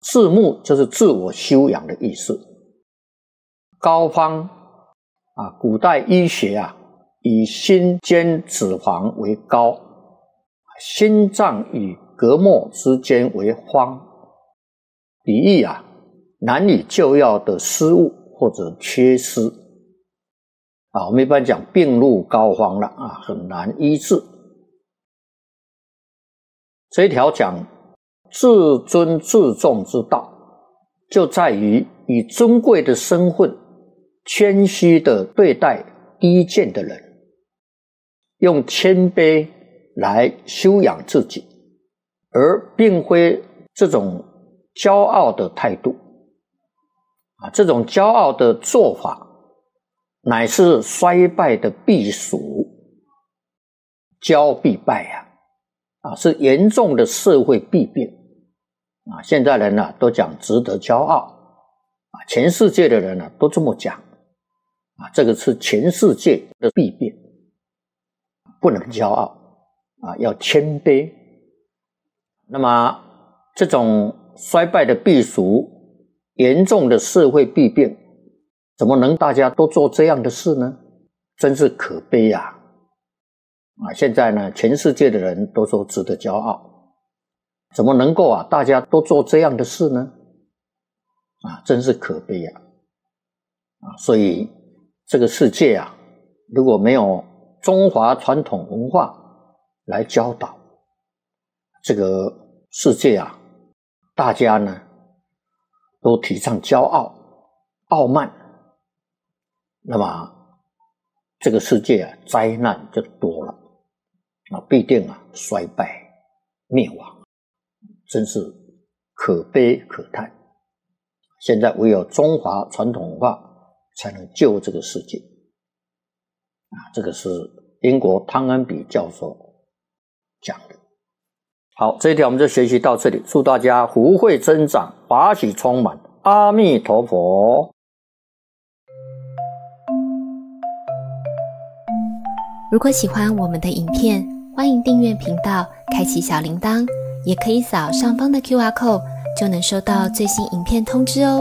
自牧就是自我修养的意思。膏方古代医学以心间脂肪为膏，心脏与隔膜之间为方，比喻难以救药的失误或者缺失我们一般讲病入膏肓了很难医治。这一条讲自尊自重之道，就在于以尊贵的身份谦虚地对待低贱的人，用谦卑来修养自己，而并非这种骄傲的态度这种骄傲的做法乃是衰败的避暑，骄必败是严重的社会弊病现在人都讲值得骄傲全世界的人都这么讲这个是全世界的弊病，不能骄傲要谦卑。那么这种衰败的避俗，严重的社会弊病，怎么能大家都做这样的事呢？真是可悲现在呢全世界的人都说值得骄傲，怎么能够大家都做这样的事呢？真是可悲所以这个世界如果没有中华传统文化来教导，这个世界大家呢都提倡骄傲傲慢，那么这个世界灾难就多了必定衰败灭亡，真是可悲可叹。现在唯有中华传统文化才能救这个世界这个是英国汤恩比教授讲的。好，这一条我们就学习到这里，祝大家福慧增长，法喜充满，阿弥陀佛。 如果喜欢我们的影片，欢迎订阅频道，开启小铃铛，也可以扫上方的 QR code， 就能收到最新影片通知哦。